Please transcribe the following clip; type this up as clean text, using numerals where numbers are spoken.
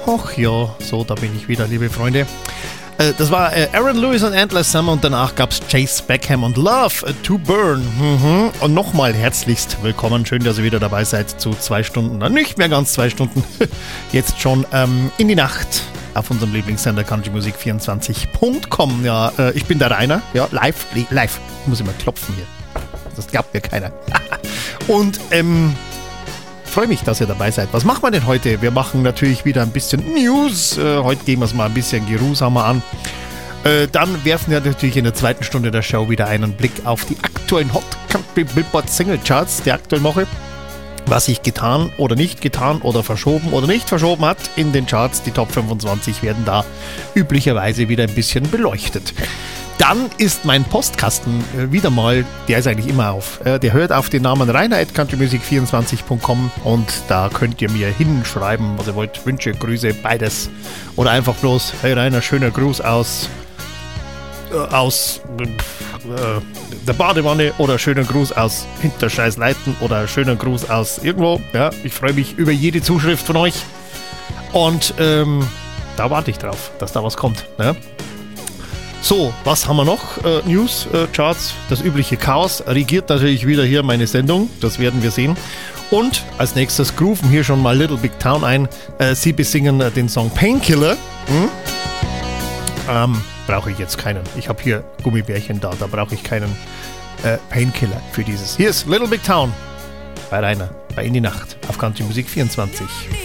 Ach ja, so, da bin ich wieder, liebe Freunde. Das war Aaron Lewis und Endless Summer und danach gab's Chase Beckham und Love to Burn. Und nochmal herzlichst willkommen. Schön, dass ihr wieder dabei seid zu 2 Stunden, nicht mehr ganz 2 Stunden, jetzt schon in die Nacht auf unserem Lieblingssender countrymusik24.com. Ja, ich bin der Rainer, ja, live, muss ich mal klopfen hier. Das glaubt mir keiner. Und freue mich, dass ihr dabei seid. Was machen wir denn heute? Wir machen natürlich wieder ein bisschen News. Heute gehen wir es mal ein bisschen geruhsamer an. Dann werfen wir natürlich in der zweiten Stunde der Show wieder einen Blick auf die aktuellen Hot Country Billboard Single Charts der aktuellen Woche. Was sich getan oder nicht getan oder verschoben oder nicht verschoben hat in den Charts. Die Top 25 werden da üblicherweise wieder ein bisschen beleuchtet. Dann ist mein Postkasten wieder mal, der ist eigentlich immer auf. Der hört auf den Namen rainer@countrymusik24.com und da könnt ihr mir hinschreiben, was ihr wollt. Wünsche, Grüße, beides. Oder einfach bloß, hey Rainer, schöner Gruß aus der Badewanne oder schöner Gruß aus Hinterscheißleiten oder schöner Gruß aus irgendwo. Ja, ich freue mich über jede Zuschrift von euch. Und da warte ich drauf, dass da was kommt. Ne? So, was haben wir noch? News, Charts, das übliche Chaos regiert natürlich wieder hier meine Sendung, das werden wir sehen. Und als nächstes grooven hier schon mal Little Big Town ein. Sie besingen den Song Painkiller. Brauche ich jetzt keinen. Ich habe hier Gummibärchen da brauche ich keinen Painkiller für dieses. Hier ist Little Big Town bei Rainer, bei In die Nacht auf Country Musik 24.